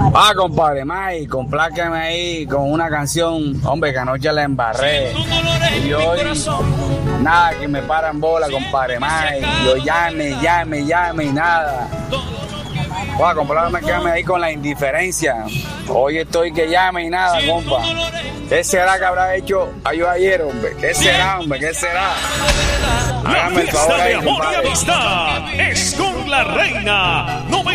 Compadre Mike, compláqueme ahí con una canción, hombre, que anoche la embarré. Y hoy, nada, que me paran bola, compadre Mike. Yo llame y nada. Compláqueme ahí con la indiferencia. Hoy estoy que llame y nada, compa. ¿Qué será que habrá hecho yo ayer, hombre? ¿Qué será, hombre? ¿Qué será? Hágame el favor ahí, compadre. Es con la reina.